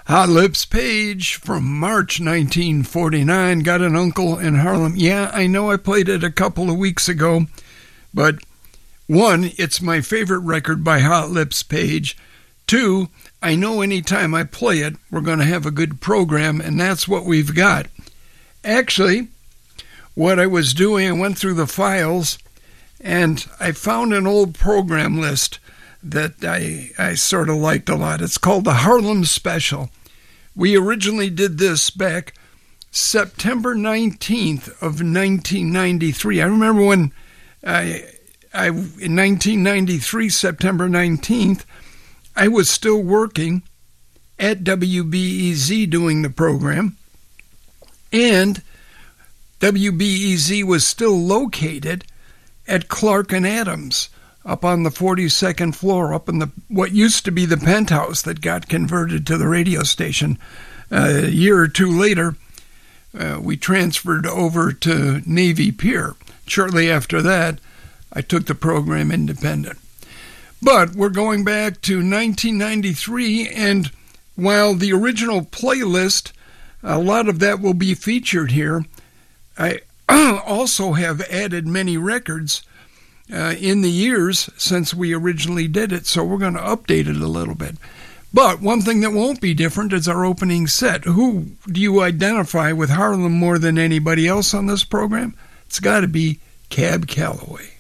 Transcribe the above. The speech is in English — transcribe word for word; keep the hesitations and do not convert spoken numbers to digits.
Hot Lips Page from March nineteen forty-nine, Got an Uncle in Harlem. Yeah, I know I played it a couple of weeks ago, but one, it's my favorite record by Hot Lips Page. Two, I know anytime I play it, we're going to have a good program, and that's what we've got. Actually, what I was doing, I went through the files, and I found an old program list that I, I sort of liked a lot. It's called the Harlem Special. We originally did this back September nineteenth of nineteen ninety-three. I remember when I, I in nineteen ninety-three, September nineteenth, I was still working at W B E Z doing the program, and W B E Z was still located at Clark and Adams, up on the forty-second floor, up in the what used to be the penthouse that got converted to the radio station. Uh, a year or two later, uh, we transferred over to Navy Pier. Shortly after that, I took the program independent. But we're going back to nineteen ninety-three, and while the original playlist, a lot of that will be featured here, I also have added many records Uh, in the years since we originally did it, so we're going to update it a little bit. But one thing that won't be different is our opening set. Who do you identify with Harlem more than anybody else on this program? It's got to be Cab Calloway.